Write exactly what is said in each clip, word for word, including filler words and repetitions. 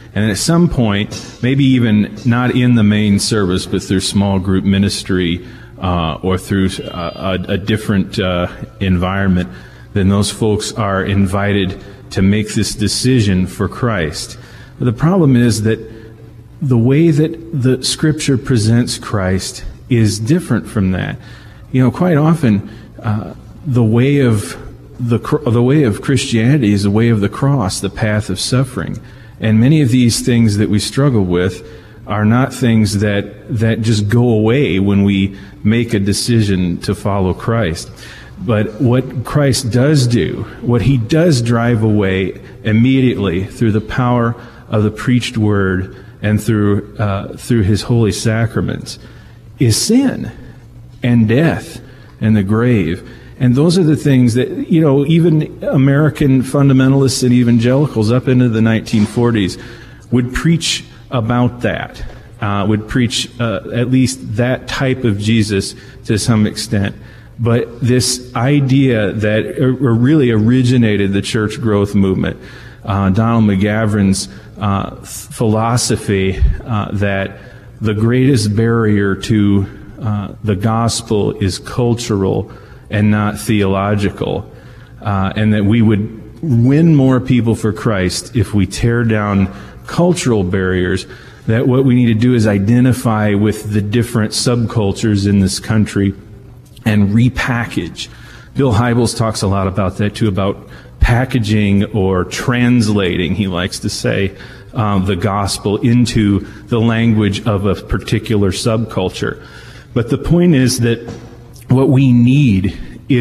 And at some point, maybe even not in the main service, but through small group ministry uh, or through a, a, a different uh, environment, then those folks are invited to make this decision for Christ. But the problem is that the way that the Scripture presents Christ is different from that. You know, quite often, uh, the way of the the way of Christianity is the way of the cross, the path of suffering. And many of these things that we struggle with are not things that that just go away when we make a decision to follow Christ. But what Christ does do, what he does drive away immediately through the power of the preached word and through uh, through his holy sacraments, is sin and death and the grave. And those are the things that, you know, even American fundamentalists and evangelicals up into the nineteen forties would preach about that, uh, would preach uh, at least that type of Jesus to some extent. But this idea that uh, really originated the church growth movement, uh, Donald McGavran's uh, philosophy uh, that the greatest barrier to uh, the gospel is cultural and not theological, uh, and that we would win more people for Christ if we tear down cultural barriers, that what we need to do is identify with the different subcultures in this country and repackage. Bill Hybels talks a lot about that too, about packaging or translating, he likes to say, um, the gospel into the language of a particular subculture. But the point is that what we need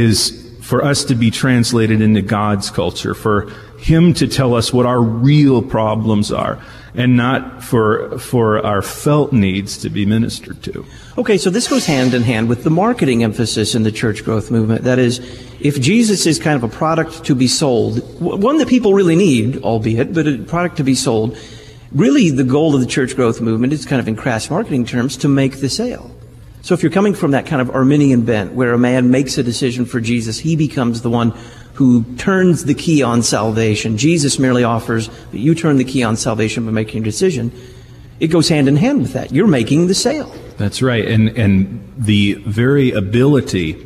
is for us to be translated into God's culture, for him to tell us what our real problems are, and not for for our felt needs to be ministered to. Okay, so this goes hand in hand with the marketing emphasis in the church growth movement. That is, if Jesus is kind of a product to be sold, one that people really need, albeit, but a product to be sold, really the goal of the church growth movement is kind of in crass marketing terms to make the sale. So if you're coming from that kind of Arminian bent, where a man makes a decision for Jesus, he becomes the one who turns the key on salvation. Jesus merely offers, but you turn the key on salvation by making a decision. It goes hand in hand with that. You're making the sale. That's right. And and the very ability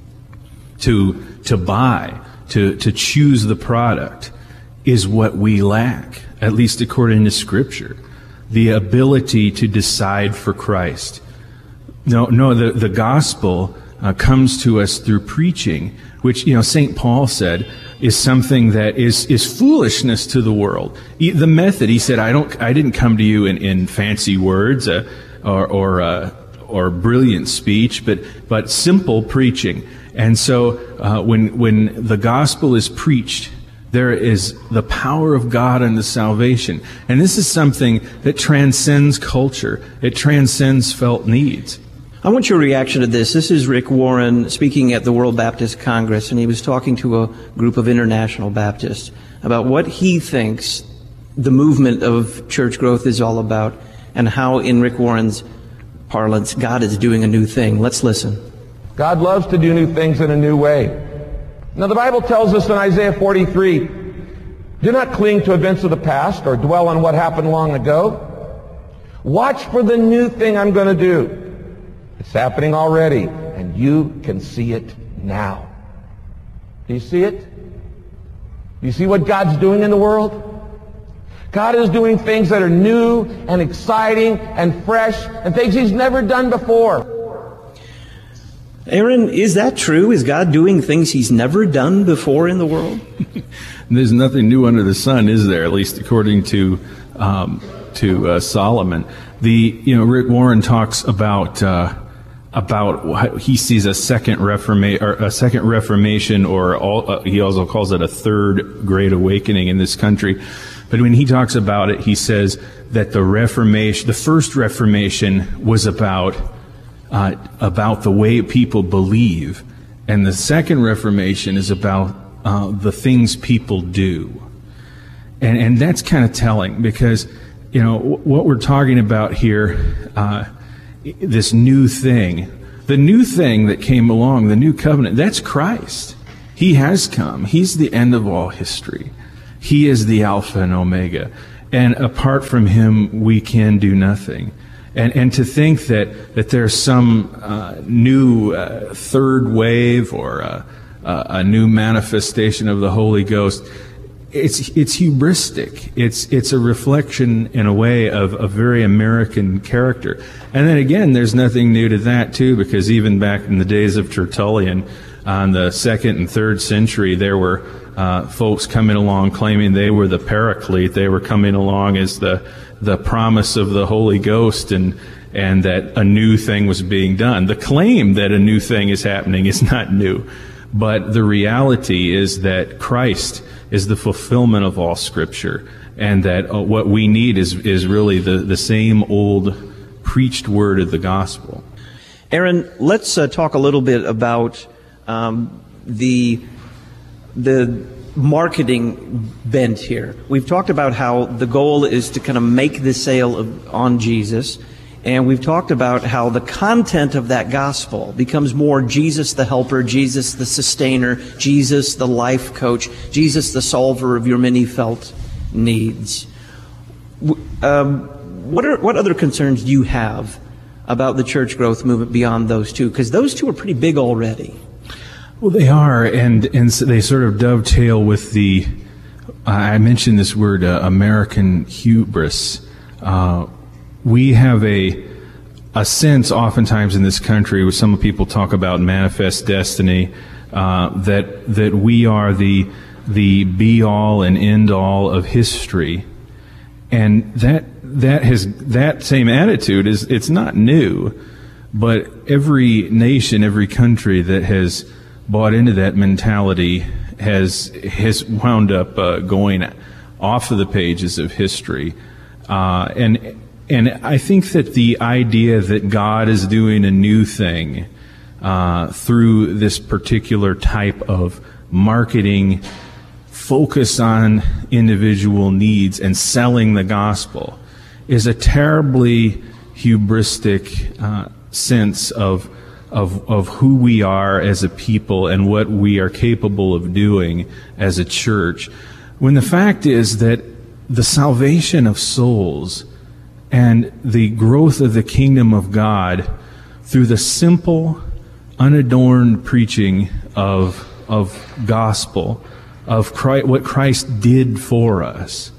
to to buy, to, to choose the product is what we lack, at least according to Scripture. The ability to decide for Christ. No, no, the, the gospel uh, comes to us through preaching, which, you know, Saint Paul said is something that is, is foolishness to the world. He, the method, he said, I don't, I didn't come to you in, in fancy words uh, or or, uh, or brilliant speech, but but simple preaching. And so uh, when when the gospel is preached, there is the power of God unto salvation. And this is something that transcends culture. It transcends felt needs. I want your reaction to this. This is Rick Warren speaking at the World Baptist Congress, and he was talking to a group of international Baptists about what he thinks the movement of church growth is all about, and how, in Rick Warren's parlance, God is doing a new thing. Let's listen. God loves to do new things in a new way. Now, the Bible tells us in Isaiah forty-three, do not cling to events of the past or dwell on what happened long ago. Watch for the new thing I'm going to do. It's happening already, and you can see it now. Do you see it? Do you see what God's doing in the world? God is doing things that are new and exciting and fresh and things he's never done before. Aaron, is that true? Is God doing things he's never done before in the world? There's nothing new under the sun, is there? At least according to um, to uh, Solomon. The you know Rick Warren talks about uh, about what he sees a second reforma- or a second Reformation, or all, uh, he also calls it a third Great Awakening in this country. But when he talks about it, he says that the Reformation, the first Reformation, was about uh, about the way people believe, and the second Reformation is about uh, the things people do. And and that's kind of telling, because you know what we're talking about here, uh, this new thing, the new thing that came along, the new covenant. That's Christ. He has come. He's the end of all history. He is the Alpha and Omega. and apart from Him, we can do nothing. And and to think that, that there's some uh, new uh, third wave or a, a new manifestation of the Holy Ghost, it's it's hubristic. It's it's a reflection, in a way, of a very American character. And then again, there's nothing new to that too, because even back in the days of Tertullian, on the second and third century, there were uh, folks coming along claiming they were the Paraclete. They were coming along as the the promise of the Holy Ghost, and and that a new thing was being done. The claim that a new thing is happening is not new, but the reality is that Christ is the fulfillment of all Scripture, and that uh, what we need is is really the, the same old preached word of the gospel. Aaron, let's uh, talk a little bit about um, the the marketing bent here. We've talked about how the goal is to kind of make the sale of, on Jesus, and we've talked about how the content of that gospel becomes more Jesus the helper, Jesus the sustainer, Jesus the life coach, Jesus the solver of your many felt needs. Um, what are what other concerns do you have about the church growth movement beyond those two? Because those two are pretty big already. Well, they are, and and so they sort of dovetail with the, uh, I mentioned this word, uh, American hubris. Uh, we have a a sense oftentimes in this country, where some people talk about manifest destiny, uh, that that we are the the be all and end all of history, and that that has that same attitude is it's not new, but every nation, every country that has bought into that mentality has has wound up uh, going off of the pages of history, uh, and and I think that the idea that God is doing a new thing uh, through this particular type of marketing, focus on individual needs and selling the gospel, is a terribly hubristic uh, sense of. Of, of who we are as a people and what we are capable of doing as a church, when the fact is that the salvation of souls and the growth of the kingdom of God through the simple, unadorned preaching of of gospel, of Christ, what Christ did for us,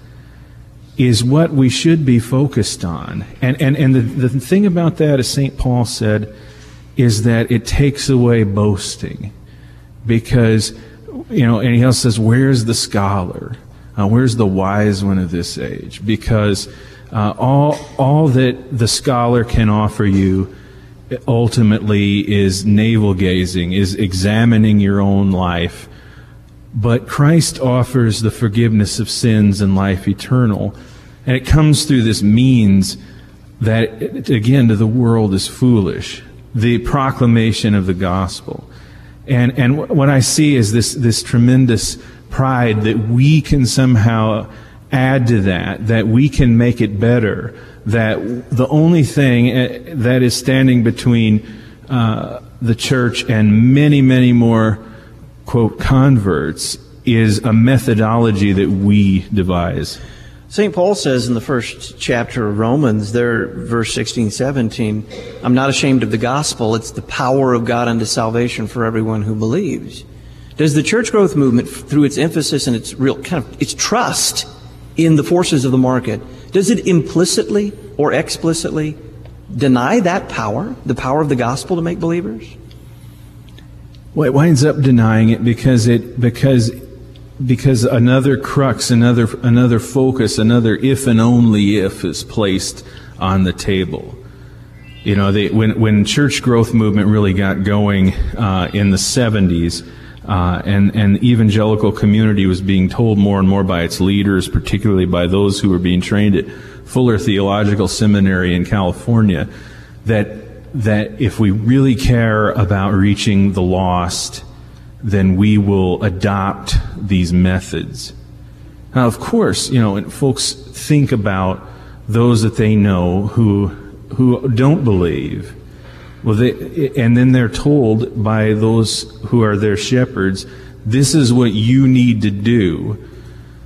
is what we should be focused on. And and, and the, the thing about that, as Saint Paul said, is that it takes away boasting. Because, you know, and he also says, where's the scholar? Uh, where's the wise one of this age? Because uh, all all that the scholar can offer you ultimately is navel-gazing, is examining your own life. But Christ offers the forgiveness of sins and life eternal. And it comes through this means that, again, to the world is foolish. The proclamation of the gospel. And and what I see is this this tremendous pride that we can somehow add to that, that we can make it better, that the only thing that is standing between uh, the church and many, many more, quote, converts is a methodology that we devise. Saint Paul says in the first chapter of Romans, there, verse sixteen, seventeen, I'm not ashamed of the gospel. It's the power of God unto salvation for everyone who believes. Does the church growth movement, through its emphasis and its real kind of its trust in the forces of the market, does it implicitly or explicitly deny that power, the power of the gospel to make believers? Well, it winds up denying it because it because. Because another crux, another another focus, another if and only if is placed on the table. You know, they, when when church growth movement really got going uh, in the seventies, uh, and and the evangelical community was being told more and more by its leaders, particularly by those who were being trained at Fuller Theological Seminary in California, that that if we really care about reaching the lost, then we will adopt these methods. Now, of course, you know, folks think about those that they know who who don't believe. Well, they, and then they're told by those who are their shepherds, this is what you need to do.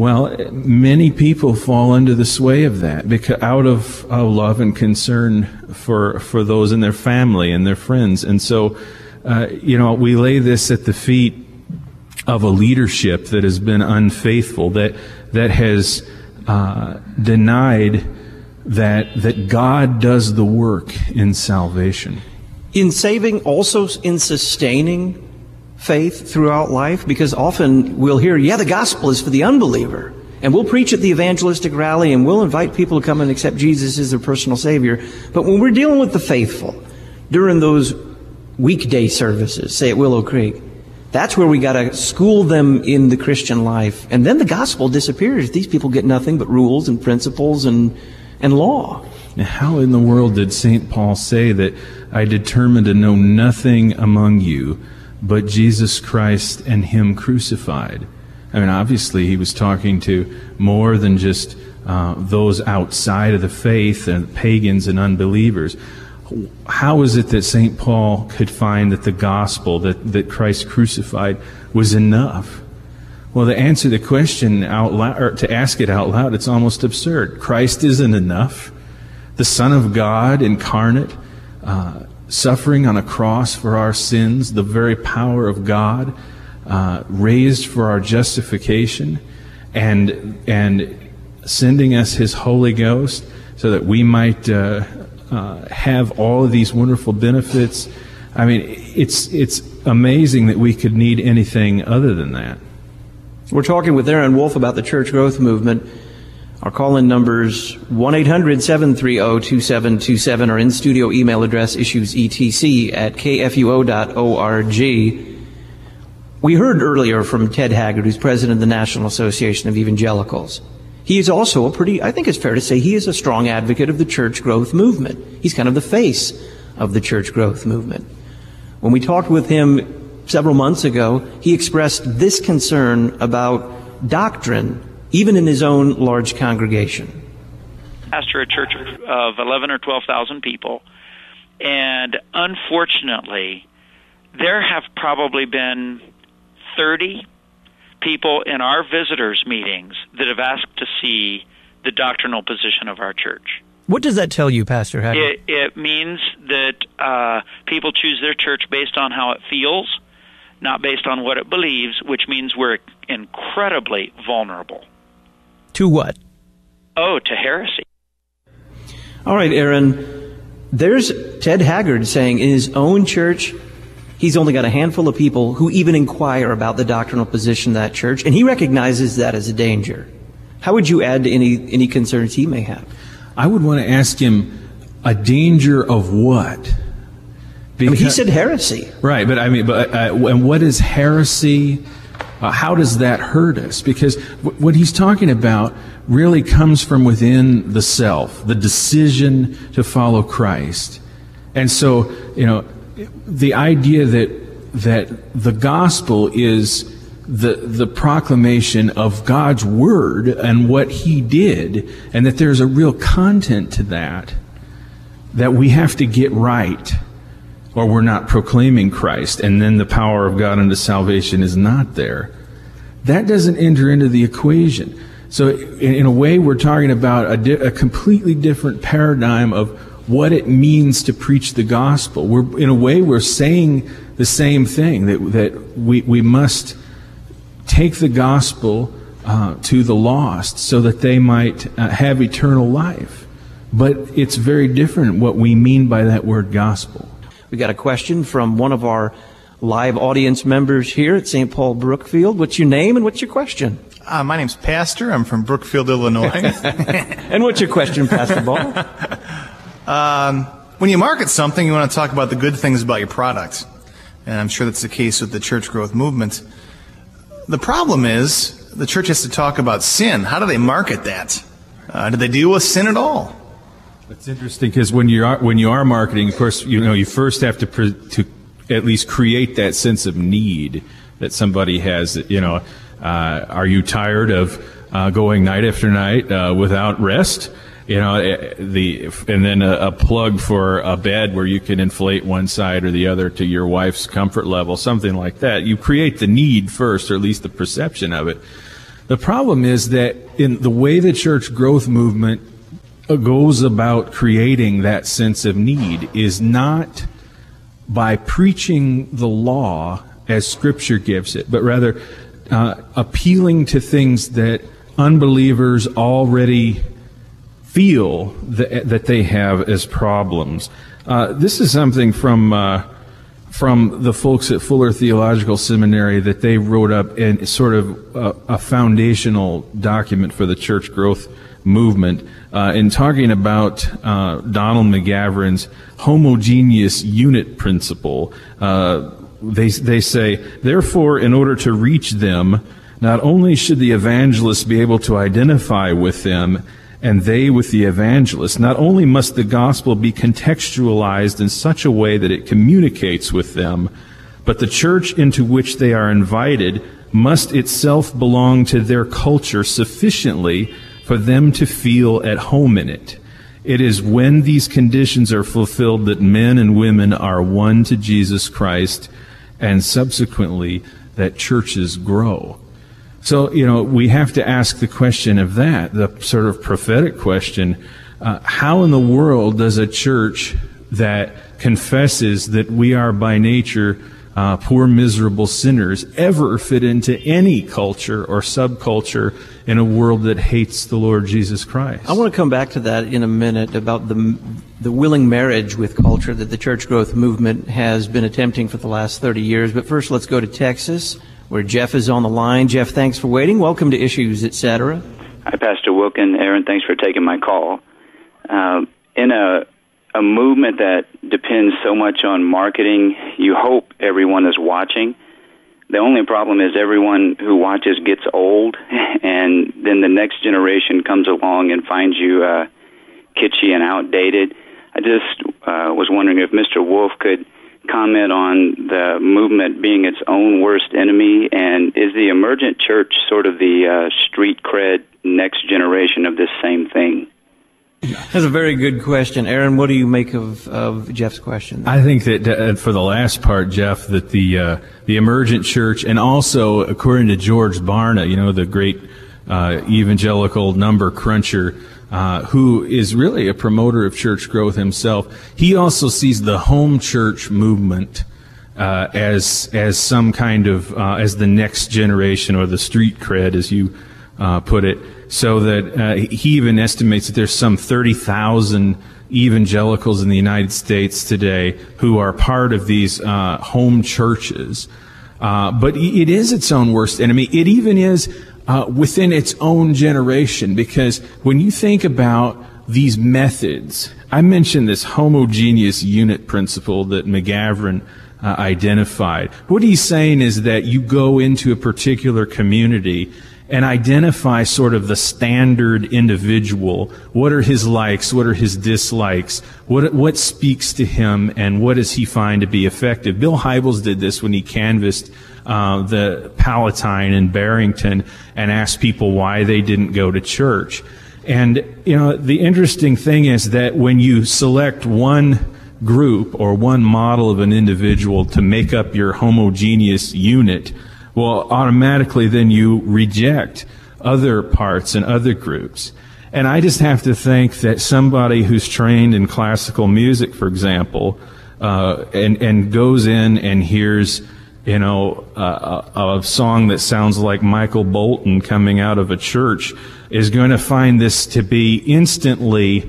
Well, many people fall under the sway of that because out of uh, love and concern for for those in their family and their friends. And so, uh, you know, we lay this at the feet of a leadership that has been unfaithful, that that has uh, denied that that God does the work in salvation. In saving, also in sustaining faith throughout life, because often we'll hear, yeah, the gospel is for the unbeliever, and we'll preach at the evangelistic rally and we'll invite people to come and accept Jesus as their personal Savior. But when we're dealing with the faithful during those weekday services, say at Willow Creek, that's where we got to school them in the Christian life, and then the gospel disappears. These people get nothing but rules and principles and and law. Now, how in the world did Saint Paul say that I determined to know nothing among you but Jesus Christ and Him crucified? I mean, obviously he was talking to more than just uh, those outside of the faith and pagans and unbelievers. How is it that Saint Paul could find that the gospel, that, that Christ crucified, was enough? Well, to answer the question out loud, or to ask it out loud, it's almost absurd. Christ isn't enough. The Son of God incarnate, uh, suffering on a cross for our sins, the very power of God, uh, raised for our justification, and and sending us His Holy Ghost so that we might uh, uh, have all of these wonderful benefits. I mean, it's it's amazing that we could need anything other than that. We're talking with Aaron Wolf about the church growth movement. Our call-in number's one eight hundred seven three zero two seven two seven. Our in-studio email address issues etc at k f u o dot org. We heard earlier from Ted Haggard, who's president of the National Association of Evangelicals. He is also a pretty, I think it's fair to say, he is a strong advocate of the church growth movement. He's kind of the face of the church growth movement. When we talked with him several months ago, he expressed this concern about doctrine, even in his own large congregation. Pastor a church of eleven or twelve thousand people, and unfortunately, there have probably been thirty people in our visitors' meetings that have asked to see the doctrinal position of our church. What does that tell you, Pastor Haggard? It, it means that uh, people choose their church based on how it feels, not based on what it believes, which means we're incredibly vulnerable. To what? Oh, to heresy. All right, Aaron, there's Ted Haggard saying in his own church, he's only got a handful of people who even inquire about the doctrinal position of that church, and he recognizes that as a danger. How would you add to any, any concerns he may have? I would want to ask him, a danger of what? Because, I mean, he said heresy. Right, but I mean, but uh, and what is heresy? Uh, how does that hurt us? Because w- what he's talking about really comes from within the self, the decision to follow Christ. And so, you know, the idea that that the gospel is the the proclamation of God's word and what He did, and that there's a real content to that that we have to get right, or we're not proclaiming Christ, and then the power of God unto salvation is not there. That doesn't enter into the equation. So in, in a way, we're talking about a, di- a completely different paradigm of what it means to preach the gospel. We're, in a way, we're saying the same thing, that, that we, we must take the gospel uh, to the lost so that they might uh, have eternal life. But it's very different what we mean by that word gospel. We got a question from one of our live audience members here at Saint Paul Brookfield. What's your name and what's your question? Uh, my name's Pastor. I'm from Brookfield, Illinois. And what's your question, Pastor Ball? Um, when you market something, you want to talk about the good things about your product. And I'm sure that's the case with the church growth movement. The problem is the church has to talk about sin. How do they market that? Uh, do they deal with sin at all? It's interesting because when you are when you are marketing, of course, you know you first have to pre- to at least create that sense of need that somebody has. You know, uh, are you tired of uh, going night after night uh, without rest? You know, the and then a, a plug for a bed where you can inflate one side or the other to your wife's comfort level, something like that. You create the need first, or at least the perception of it. The problem is that in the way the church growth movement goes about creating that sense of need is not by preaching the law as Scripture gives it, but rather uh, appealing to things that unbelievers already feel that, that they have as problems. Uh, this is something from uh, from the folks at Fuller Theological Seminary that they wrote up in sort of a, a foundational document for the church growth movement uh, in talking about uh, Donald McGavran's homogeneous unit principle. Uh, they they say, therefore, in order to reach them, not only should the evangelists be able to identify with them, and they with the evangelist, not only must the gospel be contextualized in such a way that it communicates with them, but the church into which they are invited must itself belong to their culture sufficiently for them to feel at home in it. It is when these conditions are fulfilled that men and women are won to Jesus Christ, and subsequently that churches grow. So, you know, we have to ask the question of that, the sort of prophetic question, uh, how in the world does a church that confesses that we are by nature uh, poor, miserable sinners ever fit into any culture or subculture in a world that hates the Lord Jesus Christ? I want to come back to that in a minute about the the willing marriage with culture that the church growth movement has been attempting for the last thirty years. But first, let's go to Texas, where Jeff is on the line. Jeff, thanks for waiting. Welcome to Issues, et cetera. Hi, Pastor Wilken. Aaron, thanks for taking my call. Uh, in a a movement that depends so much on marketing, you hope everyone is watching. The only problem is everyone who watches gets old, and then the next generation comes along and finds you uh, kitschy and outdated. I just uh, was wondering if Mister Wolf could comment on the movement being its own worst enemy, and is the emergent church sort of the uh, street cred next generation of this same thing? That's a very good question. Aaron, what do you make of, of Jeff's question? I think that uh, for the last part, Jeff, that the uh, the emergent church, and also according to George Barna, you know, the great uh, evangelical number cruncher, uh, who is really a promoter of church growth himself, he also sees the home church movement uh, as as some kind of uh, as the next generation, or the street cred, as you uh, put it. So that uh, he even estimates that there's some thirty thousand evangelicals in the United States today who are part of these uh, home churches. Uh, but it is its own worst enemy. It even is uh, within its own generation, because when you think about these methods, I mentioned this homogeneous unit principle that McGavran uh, identified. What he's saying is that you go into a particular community and identify sort of the standard individual. What are his likes? What are his dislikes? What what speaks to him, and what does he find to be effective? Bill Hybels did this when he canvassed uh, the Palatine in Barrington and asked people why they didn't go to church. And, you know, the interesting thing is that when you select one group or one model of an individual to make up your homogeneous unit, well, automatically then you reject other parts and other groups. And I just have to think that somebody who's trained in classical music, for example, uh, and, and goes in and hears, you know, uh, a, a song that sounds like Michael Bolton coming out of a church, is going to find this to be instantly,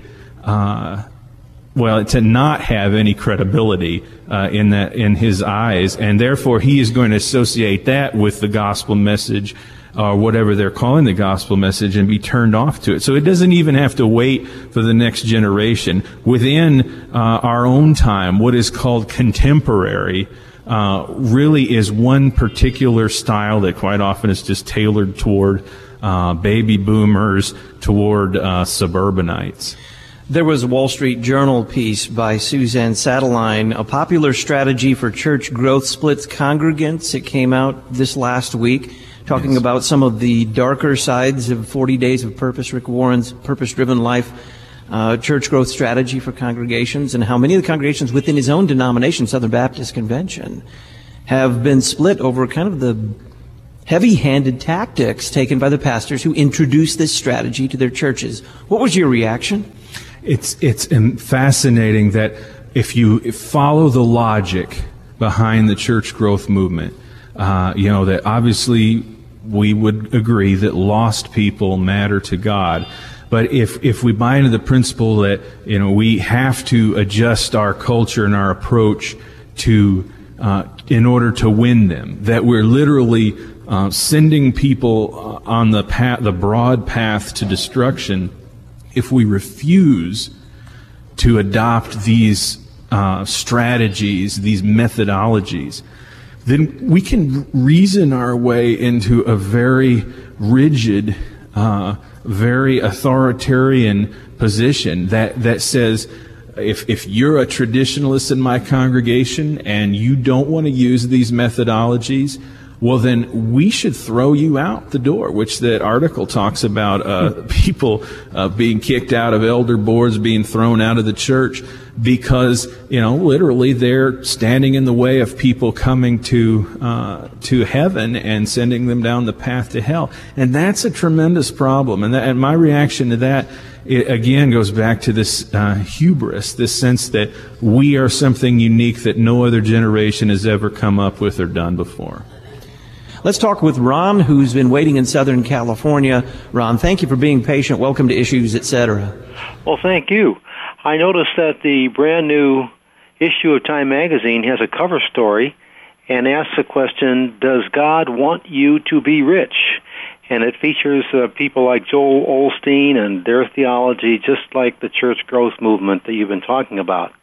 uh, well, to not have any credibility uh, in that in his eyes, and therefore he is going to associate that with the gospel message, or whatever they're calling the gospel message, and be turned off to it. So it doesn't even have to wait for the next generation. Within uh, our own time, what is called contemporary uh, really is one particular style that quite often is just tailored toward uh, baby boomers, toward uh, suburbanites. There was a Wall Street Journal piece by Suzanne Satterline, A Popular Strategy for Church Growth Splits Congregants. It came out this last week, talking yes. about some of the darker sides of forty Days of Purpose, Rick Warren's purpose-driven life, uh, church growth strategy for congregations, and how many of the congregations within his own denomination, Southern Baptist Convention, have been split over kind of the heavy-handed tactics taken by the pastors who introduced this strategy to their churches. What was your reaction? It's it's fascinating that if you follow the logic behind the church growth movement, uh, you know, that obviously we would agree that lost people matter to God. But if, if we buy into the principle that, you know, we have to adjust our culture and our approach to, uh, in order to win them, that we're literally uh, sending people on the path, the broad path to destruction, if we refuse to adopt these uh, strategies, these methodologies, then we can reason our way into a very rigid, uh, very authoritarian position that, that says, if, if you're a traditionalist in my congregation and you don't want to use these methodologies, well, then we should throw you out the door, which that article talks about uh, people uh, being kicked out of elder boards, being thrown out of the church because, you know, literally they're standing in the way of people coming to uh, to heaven and sending them down the path to hell. And that's a tremendous problem. And, that, and my reaction to that, it again goes back to this uh, hubris, this sense that we are something unique that no other generation has ever come up with or done before. Let's talk with Ron, who's been waiting in Southern California. Ron, thank you for being patient. Welcome to Issues, et cetera. Well, thank you. I noticed that the brand new issue of Time magazine has a cover story and asks the question, does God want you to be rich? And it features uh, people like Joel Osteen and their theology, just like the church growth movement that you've been talking about.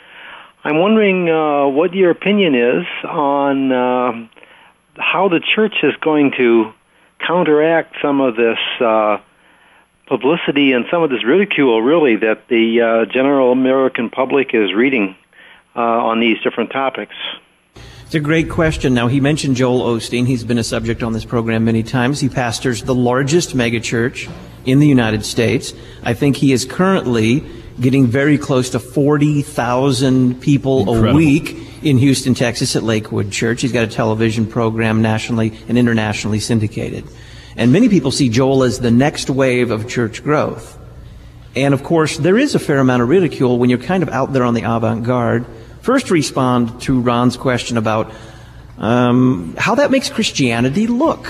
I'm wondering uh, what your opinion is on uh, how the church is going to counteract some of this uh, publicity and some of this ridicule, really, that the uh, general American public is reading uh, on these different topics. It's a great question. Now, he mentioned Joel Osteen. He's been a subject on this program many times. He pastors the largest megachurch in the United States. I think he is currently getting very close to forty thousand people Incredible. a week in Houston, Texas at Lakewood Church. He's got a television program nationally and internationally syndicated. And many people see Joel as the next wave of church growth. And of course, there is a fair amount of ridicule when you're kind of out there on the avant-garde. First, respond to Ron's question about um, how that makes Christianity look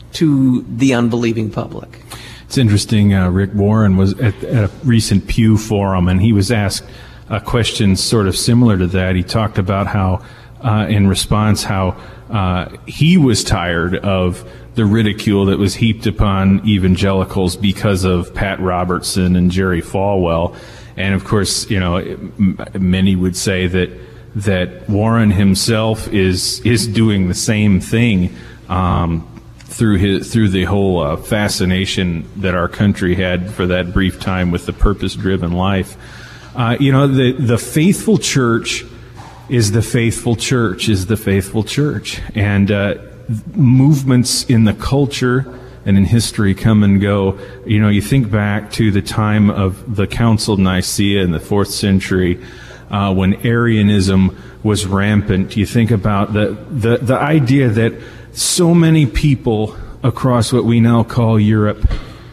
to the unbelieving public. It's interesting. Uh, Rick Warren was at, at a recent Pew Forum, and he was asked a question sort of similar to that. He talked about how, uh, in response, how uh, he was tired of the ridicule that was heaped upon evangelicals because of Pat Robertson and Jerry Falwell. And of course, you know, m- many would say that that Warren himself is is doing the same thing um, through his through the whole uh, fascination that our country had for that brief time with the purpose-driven life. Uh, you know, the the faithful church is the faithful church is the faithful church, and uh, movements in the culture and in history come and go. You know, you think back to the time of the Council of Nicaea in the fourth century, uh, when Arianism was rampant. You think about the, the, the idea that so many people across what we now call Europe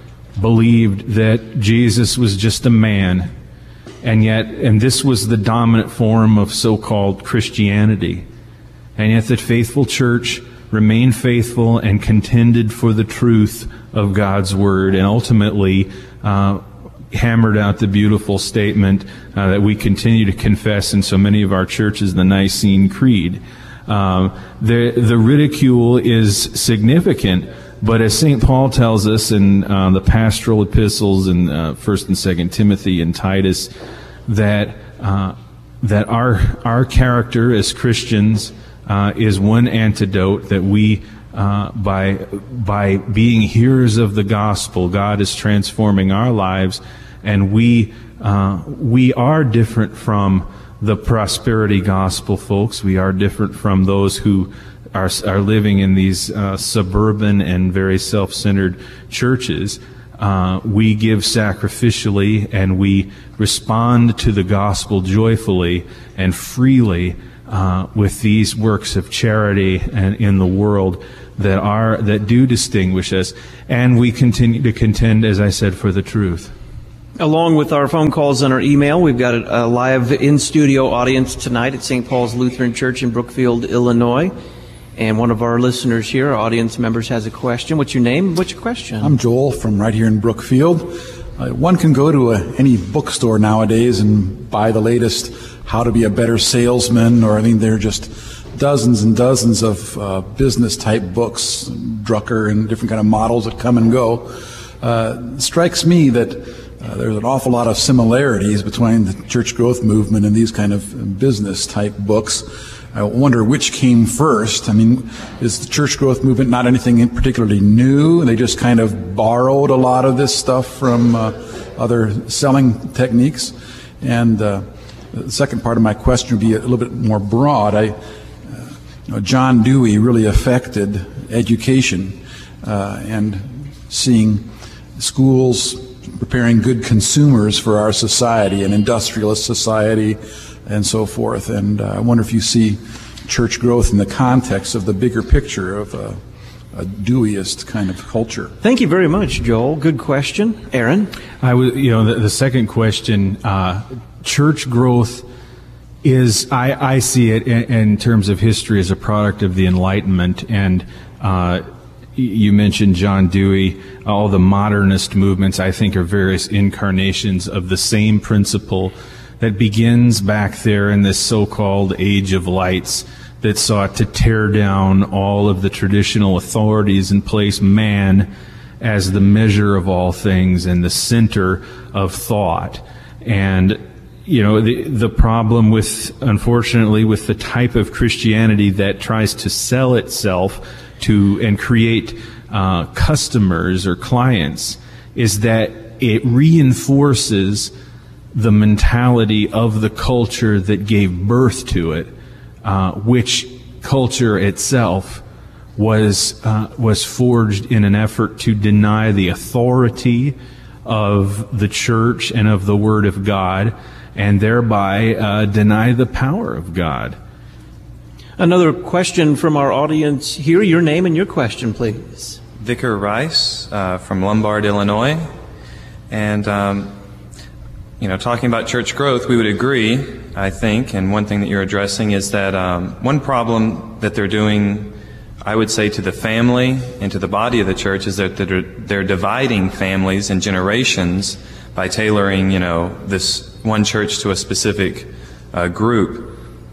believed that Jesus was just a man, and yet, and this was the dominant form of so-called Christianity, and yet the faithful church remained faithful and contended for the truth of God's Word, and ultimately uh, hammered out the beautiful statement uh, that we continue to confess in so many of our churches, the Nicene Creed. Um, the, the ridicule is significant, but as Saint Paul tells us in uh, the pastoral epistles in uh, First and Second Timothy and Titus, that uh, that our our character as Christians Uh, is one antidote, that we, uh, by by being hearers of the gospel, God is transforming our lives, and we uh, we are different from the prosperity gospel folks. We are different from those who are are living in these uh, suburban and very self-centered churches. Uh, we give sacrificially, and we respond to the gospel joyfully and freely. Uh, with these works of charity and in the world that are that do distinguish us, and we continue to contend, as I said, for the truth. Along with our phone calls and our email, we've got a, a live in-studio audience tonight at Saint Paul's Lutheran Church in Brookfield, Illinois. And one of our listeners here, our audience members, has a question. What's your name? What's your question? I'm Joel from right here in Brookfield. Uh, one can go to a, any bookstore nowadays and buy the latest How to Be a Better Salesman, or I mean, there are just dozens and dozens of uh, business-type books, Drucker and different kind of models that come and go. Uh, it strikes me that uh, there's an awful lot of similarities between the church growth movement and these kind of business-type books. I wonder which came first. I mean, is the church growth movement not anything particularly new? They just kind of borrowed a lot of this stuff from uh, other selling techniques. And uh, the second part of my question would be a little bit more broad. I, uh, you know, John Dewey really affected education uh, and seeing schools preparing good consumers for our society, an industrialist society, and so forth. And uh, I wonder if you see church growth in the context of the bigger picture of a, a Deweyist kind of culture. Thank you very much, Joel. Good question. Aaron? I was, you know, the, the second question, uh, church growth is, I, I see it in, in terms of history as a product of the Enlightenment. And uh, you mentioned John Dewey. All the modernist movements, I think, are various incarnations of the same principle that begins back there in this so-called Age of Lights that sought to tear down all of the traditional authorities and place man as the measure of all things and the center of thought. And, you know, the, the problem with, unfortunately, with the type of Christianity that tries to sell itself to and create uh, customers or clients is that it reinforces the mentality of the culture that gave birth to it, uh, which culture itself was uh, was forged in an effort to deny the authority of the church and of the Word of God, and thereby uh, deny the power of God. Another question from our audience here. Your name and your question, please. Vicar Rice uh, from Lombard, Illinois. And, um, you know, talking about church growth, we would agree, I think, and one thing that you're addressing is that um, one problem that they're doing, I would say, to the family and to the body of the church is that they're, they're dividing families and generations by tailoring, you know, this one church to a specific uh, group.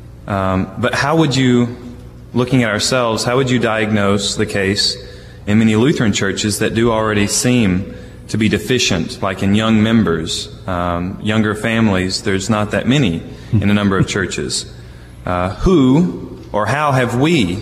Um, but how would you, looking at ourselves, how would you diagnose the case in many Lutheran churches that do already seem to be deficient, like in young members, um, younger families? There's not that many in a number of churches. Uh, who or how have we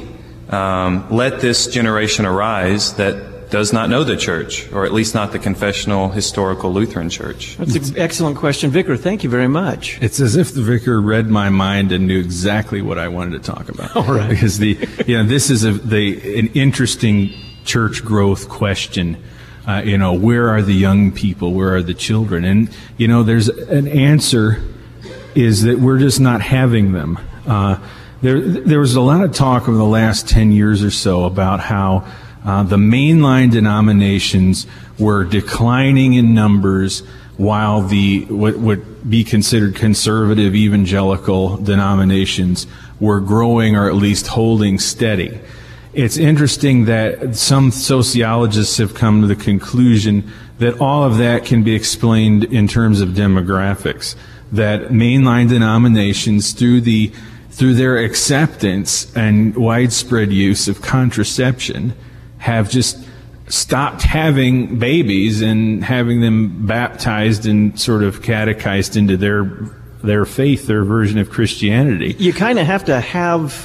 um, let this generation arise that does not know the church, or at least not the confessional, historical Lutheran church? That's an excellent question. Vicar, thank you very much. It's as if the vicar read my mind and knew exactly what I wanted to talk about. All right. Because the, you know, this is a, the, an interesting church growth question. Uh, you know, where are the young people? Where are the children? And, you know, there's an answer is that we're just not having them. Uh, there, there was a lot of talk over the last ten years or so about how Uh, the mainline denominations were declining in numbers while the what would be considered conservative evangelical denominations were growing or at least holding steady. It's interesting that some sociologists have come to the conclusion that all of that can be explained in terms of demographics, that mainline denominations through the through their acceptance and widespread use of contraception have just stopped having babies and having them baptized and sort of catechized into their their faith, their version of Christianity. You kind of have to have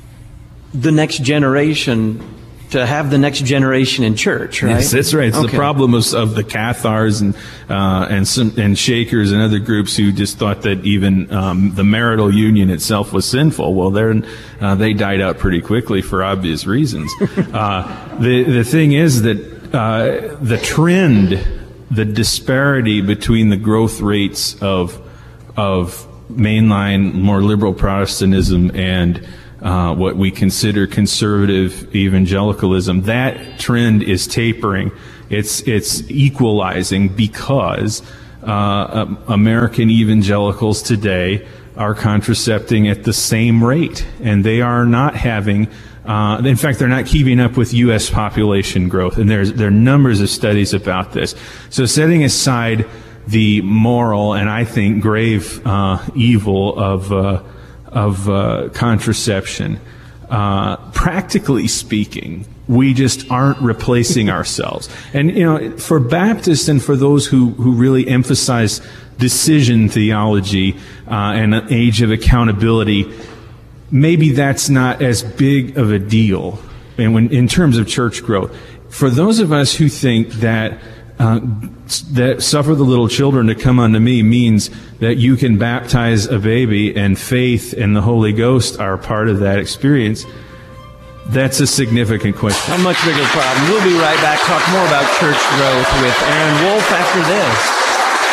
the next generation to have the next generation in church, right? Yes, that's right. It's okay. The problem of, of the Cathars and uh, and some, and Shakers and other groups who just thought that even um, the marital union itself was sinful. Well, they're, uh, they died out pretty quickly for obvious reasons. uh, the the thing is that uh, the trend, the disparity between the growth rates of of mainline, more liberal Protestantism and uh, what we consider conservative evangelicalism, that trend is tapering. It's it's equalizing because uh, American evangelicals today are contracepting at the same rate, and they are not having. Uh, in fact, they're not keeping up with U S population growth, and there's there are numbers of studies about this. So, setting aside the moral and I think grave uh, evil of uh, of uh, contraception, uh, practically speaking, we just aren't replacing ourselves. And you know, for Baptists and for those who who really emphasize decision theology uh, and an age of accountability, maybe that's not as big of a deal. And when in terms of church growth, for those of us who think that uh, that suffer the little children to come unto me means that you can baptize a baby and faith and the Holy Ghost are part of that experience, that's a significant question. A much bigger problem. We'll be right back. Talk more about church growth with Aaron Wolf after this.